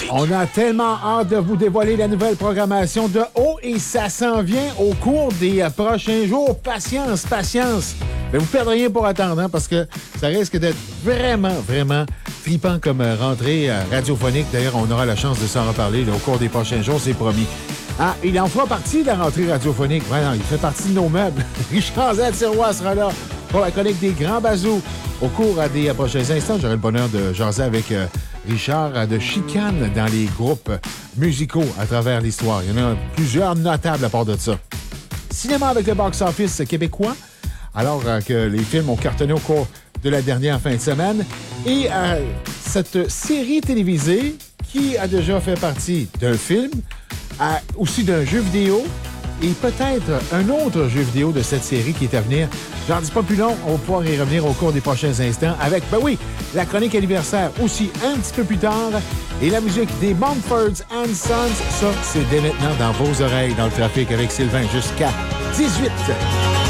On a tellement hâte de vous dévoiler la nouvelle programmation de Haut et ça s'en vient au cours des prochains jours. Patience, patience. Mais vous ne perdez rien pour attendre, hein, parce que ça risque d'être vraiment, vraiment trippant comme rentrée radiophonique. D'ailleurs, on aura la chance de s'en reparler là, au cours des prochains jours, c'est promis. Ah, il en fera partie de la rentrée radiophonique. Vraiment, il fait partie de nos meubles. Richard Zatirois sera là pour la chronique des grands bazous. Au cours des prochains instants, j'aurai le bonheur de jaser avec Richard de chicane dans les groupes musicaux à travers l'histoire. Il y en a plusieurs notables à part de ça. Cinéma avec le box-office québécois, alors que les films ont cartonné au cours de la dernière fin de semaine. Et cette série télévisée qui a déjà fait partie d'un film, aussi d'un jeu vidéo et peut-être un autre jeu vidéo de cette série qui est à venir. J'en dis pas plus long, on va pouvoir y revenir au cours des prochains instants avec, la chronique anniversaire aussi un petit peu plus tard et la musique des Mumford & Sons. Ça, c'est dès maintenant dans vos oreilles, dans le trafic avec Sylvain jusqu'à 18.